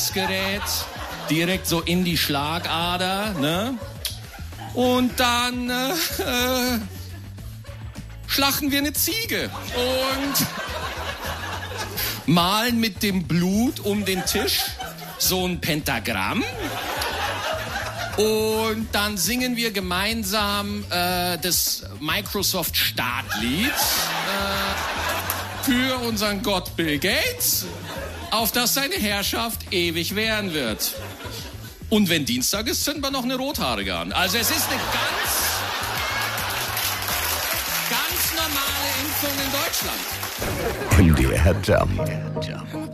Messgerät direkt so in die Schlagader, ne? Und dann schlachten wir eine Ziege und malen mit dem Blut um den Tisch so ein Pentagramm. Und dann singen wir gemeinsam das Microsoft Startlied für unseren Gott Bill Gates, auf das seine Herrschaft ewig währen wird. Und wenn Dienstag ist, zünden wir noch eine Rothaarige an. Also es ist eine ganz normale Impfung in Deutschland. MDR Jump.